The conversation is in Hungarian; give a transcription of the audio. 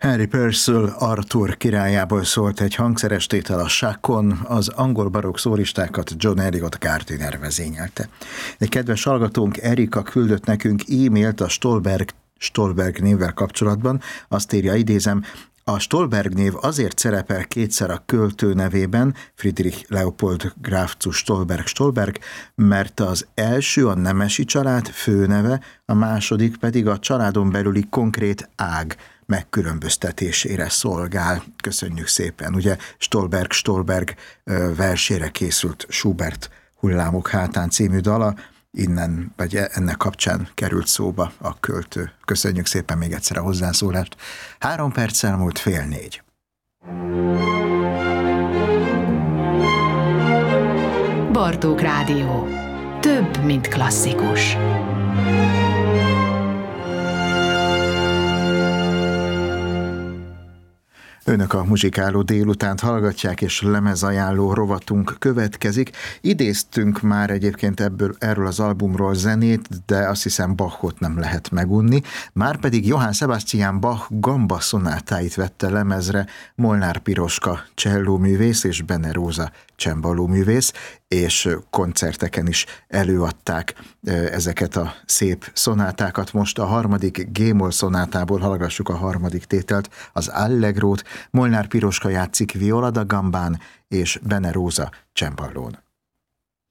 Henry Purcell Arthur királyából szólt egy hangszerestétel a sákon, az angol barokk szólistákat John Eliot Gardiner vezényelte. Egy kedves hallgatónk, Erika küldött nekünk e-mailt a Stolberg névvel kapcsolatban, azt írja, idézem, a Stolberg név azért szerepel kétszer a költő nevében, Friedrich Leopold Graf zu Stolberg, mert az első a nemesi család főneve, a második pedig a családon belüli konkrét ág megkülönböztetésére szolgál. Köszönjük szépen. Ugye Stolberg versére készült Schubert Hullámok hátán című dala, innen, vagy ennek kapcsán került szóba a költő. Köszönjük szépen még egyszer a hozzászólást. 3 perccel múlt 3:30. Bartók Rádió. Több, mint klasszikus. Önök a Muzsikáló délutánt hallgatják, és lemezajánló rovatunk következik. Idéztünk már egyébként erről az albumról zenét, de azt hiszem Bachot nem lehet megunni. Márpedig Johann Sebastian Bach gamba szonátáit vette lemezre Molnár Piroska csellóművész és Bene Róza csembalóművész, és koncerteken is előadták ezeket a szép szonátákat. Most a 3. G-moll szonátából hallgassuk a 3. tételt, az Allegrót. Molnár Piroska játszik viola da gambán és Bene Róza cemballón.